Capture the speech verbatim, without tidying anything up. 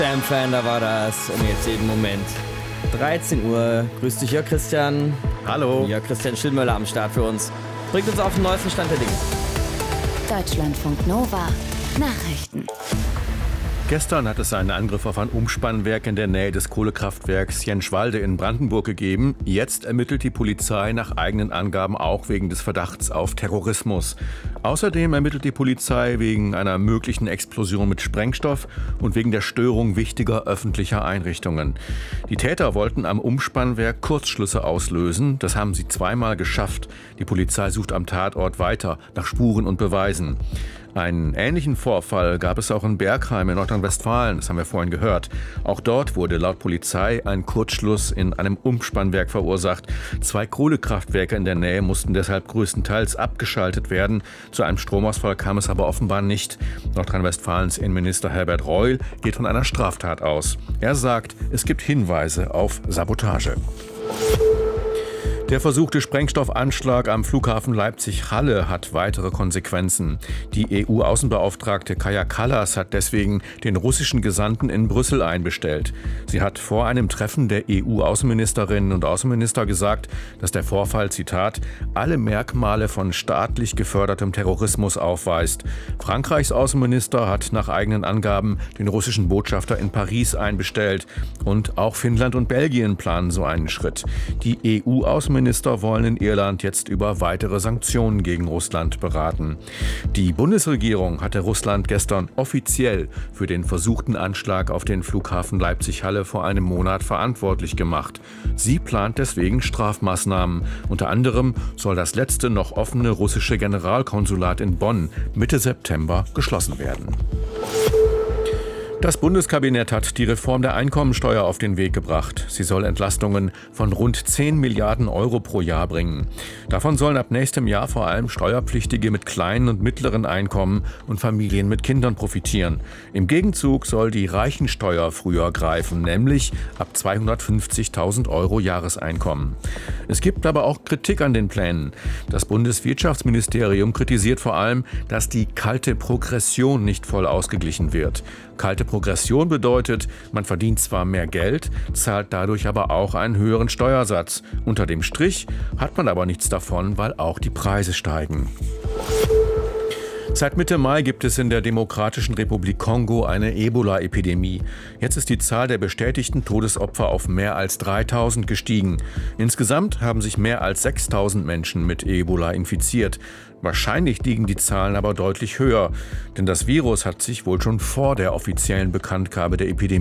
Fan, da war das. Und jetzt jeden Moment. dreizehn Uhr. Grüß dich, Jörg Christian. Hallo. Jörg Christian Schildmöller am Start für uns. Bringt uns auf den neuesten Stand der Dinge. Deutschlandfunk Nova. Nachrichten. Gestern hat es einen Angriff auf ein Umspannwerk in der Nähe des Kohlekraftwerks Jenschwalde in Brandenburg gegeben. Jetzt ermittelt die Polizei nach eigenen Angaben auch wegen des Verdachts auf Terrorismus. Außerdem ermittelt die Polizei wegen einer möglichen Explosion mit Sprengstoff und wegen der Störung wichtiger öffentlicher Einrichtungen. Die Täter wollten am Umspannwerk Kurzschlüsse auslösen. Das haben sie zweimal geschafft. Die Polizei sucht am Tatort weiter nach Spuren und Beweisen. Einen ähnlichen Vorfall gab es auch in Bergheim in Nordrhein-Westfalen, das haben wir vorhin gehört. Auch dort wurde laut Polizei ein Kurzschluss in einem Umspannwerk verursacht. Zwei Kohlekraftwerke in der Nähe mussten deshalb größtenteils abgeschaltet werden. Zu einem Stromausfall kam es aber offenbar nicht. Nordrhein-Westfalens Innenminister Herbert Reul geht von einer Straftat aus. Er sagt, es gibt Hinweise auf Sabotage. Der versuchte Sprengstoffanschlag am Flughafen Leipzig-Halle hat weitere Konsequenzen. Die E U-Außenbeauftragte Kaja Kallas hat deswegen den russischen Gesandten in Brüssel einbestellt. Sie hat vor einem Treffen der E U-Außenministerinnen und Außenminister gesagt, dass der Vorfall, Zitat, alle Merkmale von staatlich gefördertem Terrorismus aufweist. Frankreichs Außenminister hat nach eigenen Angaben den russischen Botschafter in Paris einbestellt. Und auch Finnland und Belgien planen so einen Schritt. Die E U-Außenminister Minister wollen in Irland jetzt über weitere Sanktionen gegen Russland beraten. Die Bundesregierung hatte Russland gestern offiziell für den versuchten Anschlag auf den Flughafen Leipzig-Halle vor einem Monat verantwortlich gemacht. Sie plant deswegen Strafmaßnahmen. Unter anderem soll das letzte noch offene russische Generalkonsulat in Bonn Mitte September geschlossen werden. Das Bundeskabinett hat die Reform der Einkommensteuer auf den Weg gebracht. Sie soll Entlastungen von rund zehn Milliarden Euro pro Jahr bringen. Davon sollen ab nächstem Jahr vor allem Steuerpflichtige mit kleinen und mittleren Einkommen und Familien mit Kindern profitieren. Im Gegenzug soll die Reichensteuer früher greifen, nämlich ab zweihundertfünfzigtausend Euro Jahreseinkommen. Es gibt aber auch Kritik an den Plänen. Das Bundeswirtschaftsministerium kritisiert vor allem, dass die kalte Progression nicht voll ausgeglichen wird. Kalte Progression bedeutet, man verdient zwar mehr Geld, zahlt dadurch aber auch einen höheren Steuersatz. Unter dem Strich hat man aber nichts davon, weil auch die Preise steigen. Seit Mitte Mai gibt es in der Demokratischen Republik Kongo eine Ebola-Epidemie. Jetzt ist die Zahl der bestätigten Todesopfer auf mehr als dreitausend gestiegen. Insgesamt haben sich mehr als sechstausend Menschen mit Ebola infiziert. Wahrscheinlich liegen die Zahlen aber deutlich höher, denn das Virus hat sich wohl schon vor der offiziellen Bekanntgabe der Epidemie